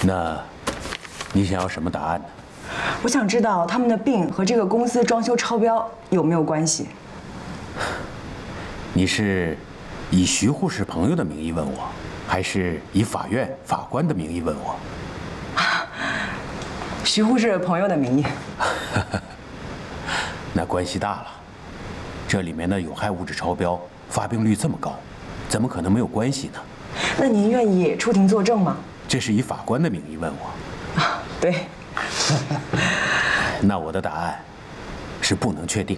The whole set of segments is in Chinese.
那，你想要什么答案呢？ 我想知道他们的病和这个公司装修超标有没有关系？ 你是以徐护士朋友的名义问我，还是以法院法官的名义问我？ 徐护士朋友的名义。 那关系大了。这里面的有害物质超标，发病率这么高，怎么可能没有关系呢？ 那您愿意出庭作证吗？ 这是以法官的名义问我。 对。 那我的答案是不能确定。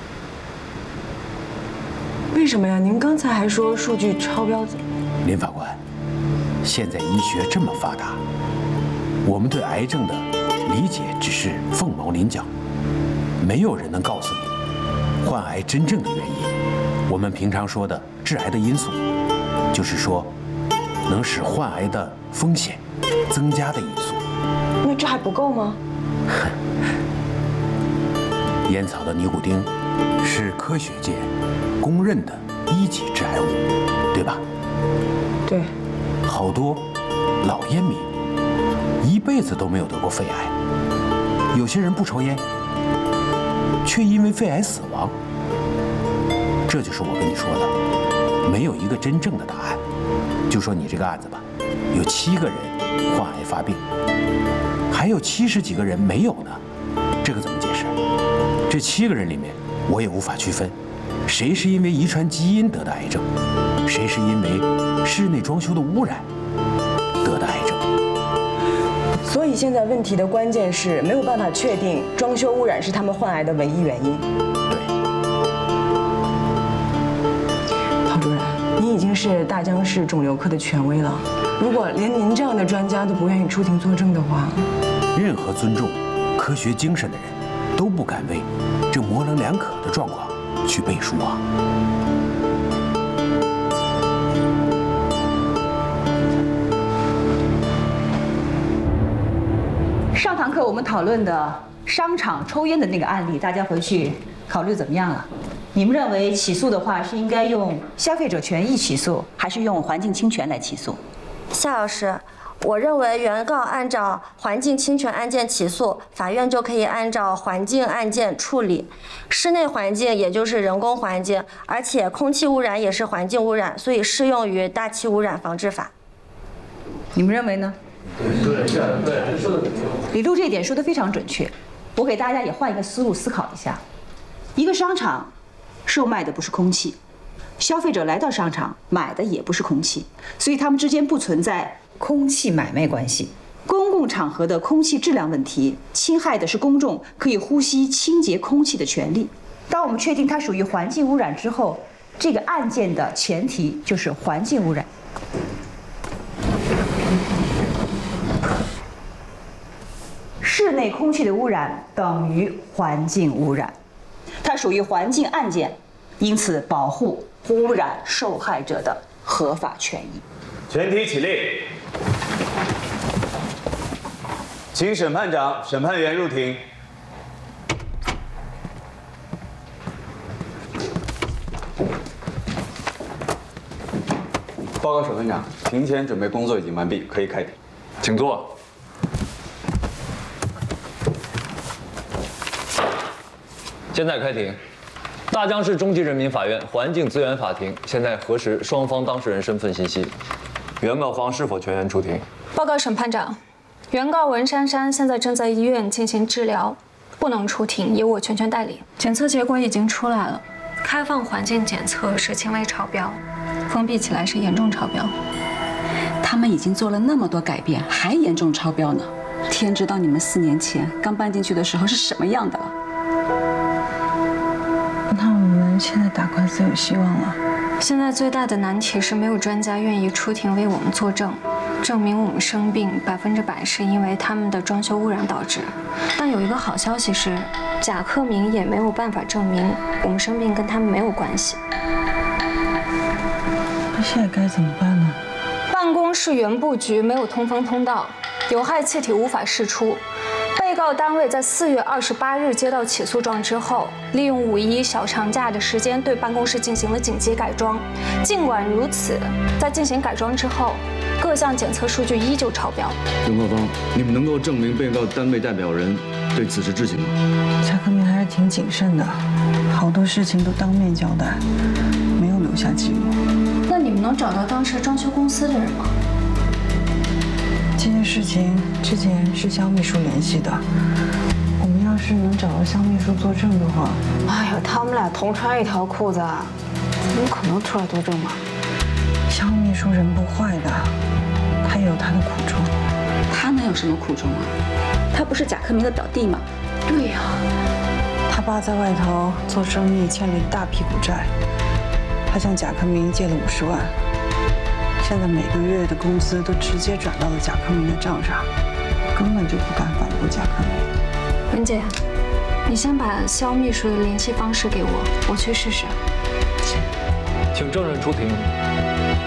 为什么呀？您刚才还说数据超标。 林法官，现在医学这么发达，我们对癌症的理解只是凤毛麟角，没有人能告诉你患癌真正的原因。我们平常说的致癌的因素，就是说能使患癌的风险增加的因素。 那这还不够吗？ 烟草的尼古丁是科学界公认的1级致癌物，对吧？ 对。 好多老烟民一辈子都没有得过肺癌，有些人不抽烟，却因为肺癌死亡。这就是我跟你说的，没有一个真正的答案。就说你这个案子吧，有7个人患癌发病，还有70几个人没有呢，这个怎么解释？这7个人里面，我也无法区分，谁是因为遗传基因得的癌症，谁是因为室内装修的污染得的癌症。 所以现在问题的关键是没有办法确定装修污染是他们患癌的唯一原因。 对。 陶主任，您已经是大江市肿瘤科的权威了，如果连您这样的专家都不愿意出庭作证的话， 任何尊重科学精神的人都不敢为这模棱两可的状况去背书啊！ 上堂课我们讨论的商场抽烟的那个案例，大家回去考虑怎么样了？你们认为起诉的话是应该用消费者权益起诉，还是用环境侵权来起诉？ 夏老师，我认为原告按照环境侵权案件起诉，法院就可以按照环境案件处理。室内环境也就是人工环境，而且空气污染也是环境污染，所以适用于大气污染防治法。 你们认为呢？ 对，说的李璐这一点说得非常准确。我给大家也换一个思路思考一下：一个商场售卖的不是空气，消费者来到商场买的也不是空气，所以它们之间不存在空气买卖关系。公共场合的空气质量问题，侵害的是公众可以呼吸清洁空气的权利。当我们确定它属于环境污染之后，这个案件的前提就是环境污染。室内空气的污染等于环境污染，它属于环境案件，因此保护污染受害者的合法权益。 全体起立，请审判长、审判员入庭。报告审判长，庭前准备工作已经完毕，可以开庭。 请坐。现在开庭。大江市中级人民法院环境资源法庭现在核实双方当事人身份信息，原告方是否全员出庭？ 报告审判长，原告文珊珊现在正在医院进行治疗，不能出庭，由我全权代理。检测结果已经出来了，开放环境检测是轻微超标，封闭起来是严重超标。 他们已经做了那么多改变，还严重超标呢。天知道你们4年前刚搬进去的时候是什么样的了。 那我们现在打官司有希望了？ 现在最大的难题是没有专家愿意出庭为我们作证，证明我们生病100%是因为他们的装修污染导致。但有一个好消息是，贾克明也没有办法证明我们生病跟他们没有关系。 那现在该怎么办呢？ 办公室原布局没有通风通道，有害气体无法释出。被被告单位在4月28日接到起诉状之后，利用5·1小长假的时间对办公室进行了紧急改装。尽管如此，在进行改装之后，各项检测数据依旧超标。 原告方，你们能够证明被告单位代表人对此事知情吗？ 贾克明还是挺谨慎的，好多事情都当面交代，没有留下记录。 那你们能找到当时装修公司的人吗？ 这件事情之前是肖秘书联系的，我们要是能找到肖秘书作证的话， 哎呀，他们俩同穿一条裤子，怎么可能出来作证嘛？ 肖秘书人不坏的，他也有他的苦衷。 他能有什么苦衷啊？他不是贾克明的表弟吗？ 对呀， 他爸在外头做生意欠了一大屁股债，他向贾克明借了50万，现在每个月的工资都直接转到了贾克明的账上，根本就不敢反驳贾克明。 文姐，你先把肖秘书的联系方式给我，我去试试。 请证人出庭。